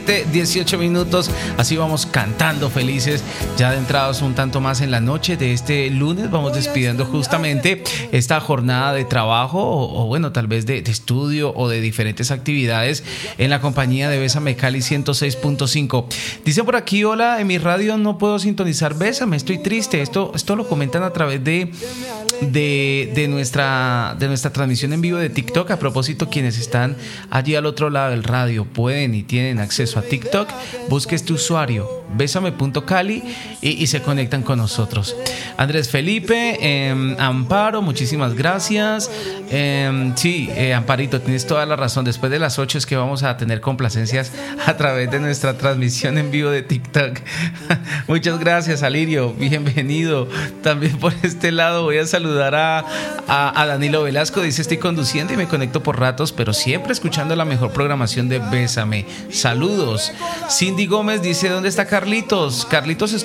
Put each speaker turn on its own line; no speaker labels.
18 minutos, así vamos cantando felices, ya adentrados un tanto más en la noche de este lunes. Vamos despidiendo justamente esta jornada de trabajo o bueno, tal vez de estudio o de diferentes actividades en la compañía de Bésame Cali 106.5. Dice por aquí: hola, en mi radio no puedo sintonizar Bésame, estoy triste. Esto lo comentan a través de nuestra transmisión en vivo de TikTok. A propósito, quienes están allí al otro lado del radio pueden y tienen acceso a TikTok, busque este usuario besame.cali y se conectan con nosotros. Andrés Felipe, Amparo, muchísimas gracias. Sí, Amparito, tienes toda la razón. Después de las 8 es que vamos a tener complacencias a través de nuestra transmisión en vivo de TikTok. Muchas gracias, Alirio, bienvenido. También por este lado voy a saludar a Danilo Velasco. Dice: estoy conduciendo y me conecto por ratos, pero siempre escuchando la mejor programación de Bésame. Saludos. Cindy Gómez dice: ¿dónde está Carlitos? Carlitos